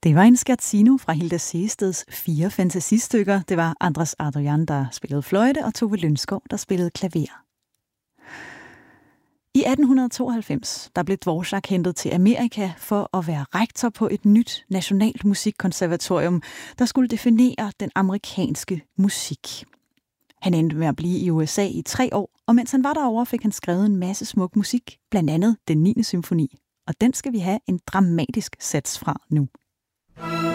Det var en scherzino fra Hilda Sehesteds 4 fantasistykker. Det var Andras Adrian, der spillede fløjte, og Tove Lønskov, der spillede klaver. I 1892 der blev Dvorak hentet til Amerika for at være rektor på et nyt nationalt musikkonservatorium, der skulle definere den amerikanske musik. Han endte med at blive i USA i 3 år, og mens han var derovre, fik han skrevet en masse smuk musik, blandt andet den 9. symfoni. Og den skal vi have en dramatisk sats fra nu.